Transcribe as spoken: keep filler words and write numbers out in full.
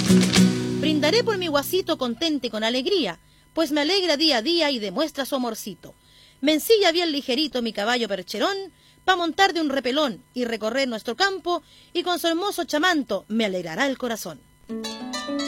Brindaré por mi guasito contente y con alegría, pues me alegra día a día y demuestra su amorcito. Me ensilla bien ligerito mi caballo percherón, pa' montar de un repelón y recorrer nuestro campo, y con su hermoso chamanto me alegrará el corazón.